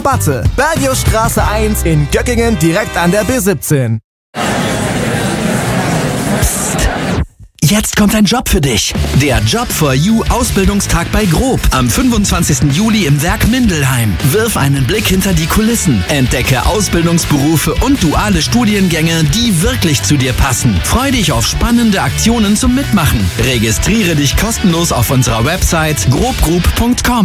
Batte, Bergiusstraße 1 in Göckingen, direkt an der B17. Jetzt kommt ein Job für dich. Der Job for You Ausbildungstag bei Grob am 25. Juli im Werk Mindelheim. Wirf einen Blick hinter die Kulissen. Entdecke Ausbildungsberufe und duale Studiengänge, die wirklich zu dir passen. Freu dich auf spannende Aktionen zum Mitmachen. Registriere dich kostenlos auf unserer Website grobgroup.com.